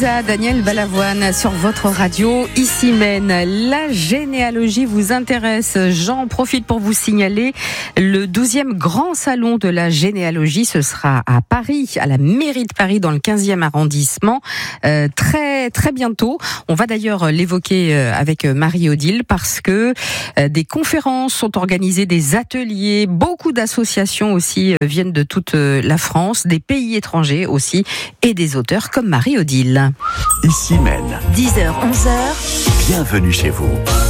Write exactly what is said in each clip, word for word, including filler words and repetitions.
Lisa, Daniel Balavoine sur votre radio, ici Maine. La généalogie vous intéresse. J'en profite pour vous signaler le douzième grand salon de la généalogie. Ce sera à Paris, à la mairie de Paris, dans le quinzième arrondissement, euh, très très bientôt. On va d'ailleurs l'évoquer avec Marie-Odile parce que euh, des conférences sont organisées, des ateliers, beaucoup d'associations aussi viennent de toute la France, des pays étrangers aussi et des auteurs comme Marie-Odile. Ici Maine. dix heures, onze heures. Bienvenue chez vous.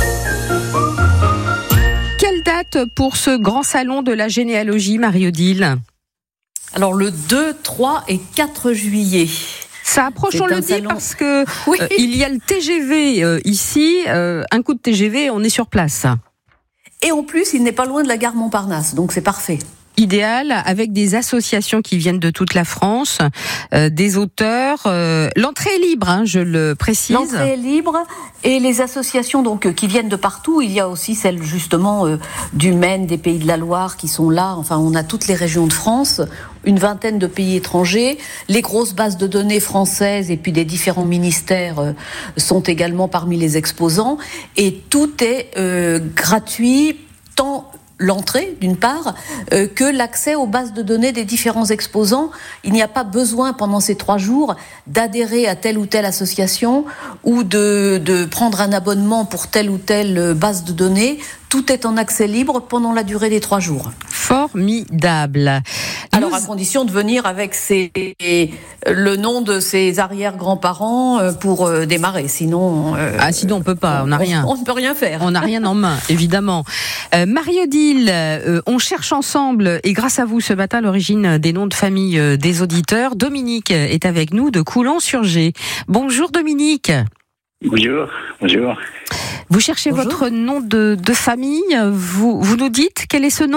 Quelle date pour ce grand salon de la généalogie, Marie-Odile ? Alors le deux, trois et quatre juillet. Ça approche, on le dit, salon... parce que oui. euh, il y a le T G V euh, ici, euh, un coup de T G V, on est sur place. Et en plus, il n'est pas loin de la gare Montparnasse, donc c'est parfait. Idéal, avec des associations qui viennent de toute la France, euh, des auteurs. Euh, l'entrée est libre, hein, je le précise. L'entrée est libre et les associations donc euh, qui viennent de partout. Il y a aussi celles justement euh, du Maine, des Pays de la Loire qui sont là. Enfin, on a toutes les régions de France, une vingtaine de pays étrangers. Les grosses bases de données françaises et puis des différents ministères euh, sont également parmi les exposants. Et tout est euh, gratuit, tant l'entrée, d'une part, euh, que l'accès aux bases de données des différents exposants. Il n'y a pas besoin, pendant ces trois jours, d'adhérer à telle ou telle association ou de, de prendre un abonnement pour telle ou telle base de données. Tout est en accès libre pendant la durée des trois jours. Formidable. Alors, Nous... à condition de venir avec ses, le nom de ses arrière-grands-parents pour démarrer. Sinon, euh, ah, sinon on peut pas, on n'a rien. On ne peut rien faire. On n'a rien en main, évidemment. Euh, Marie-Odile, euh, on cherche ensemble, et grâce à vous ce matin, l'origine des noms de famille euh, des auditeurs. Dominique est avec nous de Coulon-sur-Gé. Bonjour Dominique. Bonjour, bonjour. Vous cherchez Bonjour. votre nom de, de famille. Vous, vous nous dites quel est ce nom ?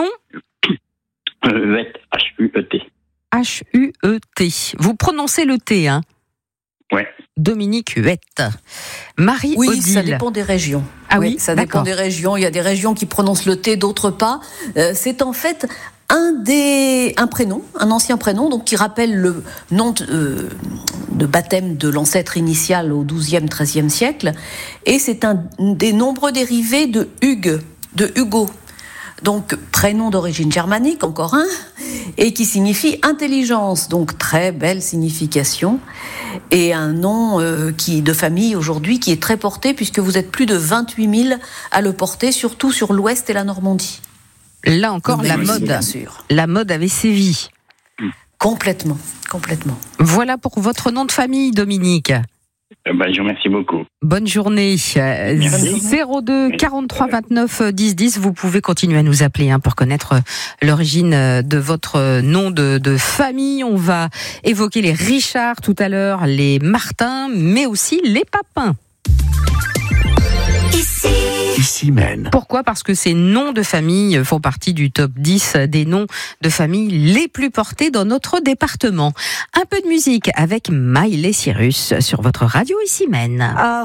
Huet, H U E T. H U E T. Vous prononcez le T, hein ? Ouais. Dominique Huet. Marie-Odile. Oui, ça dépend des régions. Ah oui, oui ça d'accord. dépend des régions. Il y a des régions qui prononcent le T, d'autres pas. Euh, c'est en fait un des un prénom, un ancien prénom, donc qui rappelle le nom de, euh, de baptême de l'ancêtre initial au douzième, treizième siècle, et c'est un des nombreux dérivés de Hugues, de Hugo. Donc, prénom d'origine germanique, encore un, et qui signifie intelligence, donc très belle signification, et un nom euh, qui, de famille aujourd'hui qui est très porté, puisque vous êtes plus de vingt-huit mille à le porter, surtout sur l'Ouest et la Normandie. Là encore, Mais la oui, mode, bien sûr. la mode avait sévi. Complètement, complètement. Voilà pour votre nom de famille, Dominique. Euh, bah, je vous remercie beaucoup. Bonne journée. Euh, Merci. zéro deux quarante-trois vingt-neuf dix dix. Vous pouvez continuer à nous appeler hein, pour connaître l'origine de votre nom de, de famille. On va évoquer les Richard tout à l'heure, les Martin, mais aussi les Papin. Ici. Ici Maine. Pourquoi ? Parce que ces noms de famille font partie du top dix des noms de famille les plus portés dans notre département. Un peu de musique avec Miley Cyrus sur votre radio Ici Maine.